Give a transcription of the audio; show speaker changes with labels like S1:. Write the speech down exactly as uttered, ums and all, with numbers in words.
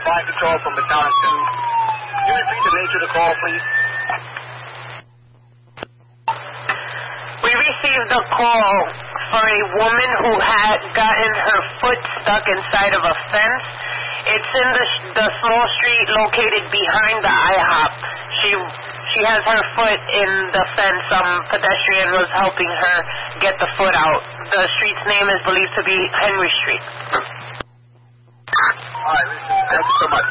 S1: five control from Battalion two. Can you repeat the nature of the call, please?
S2: We received a call for a woman who had gotten her foot stuck inside of a fence. It's in the, the small street located behind the IHOP. She she has her foot in the fence. Some pedestrian was helping her get the foot out. The street's name is believed to be Henry Street.
S1: All right, thank you so much.